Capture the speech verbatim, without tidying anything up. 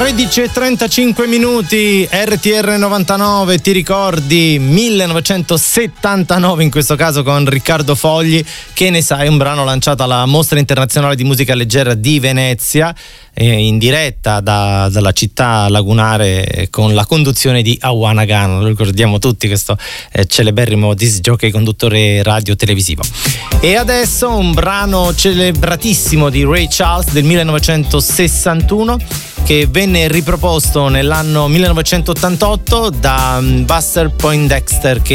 tredici e trentacinque minuti, R T R novantanove, ti ricordi millenovecentosettantanove in questo caso con Riccardo Fogli, Che ne sai, un brano lanciato alla Mostra Internazionale di Musica Leggera di Venezia, eh, in diretta da, dalla città lagunare con la conduzione di Awana Gun, lo ricordiamo tutti, questo eh, celeberrimo disc jockey, conduttore radio televisivo. E adesso un brano celebratissimo di Ray Charles del millenovecentosessantuno, che venne riproposto nell'anno millenovecentottantotto da Buster Poindexter, che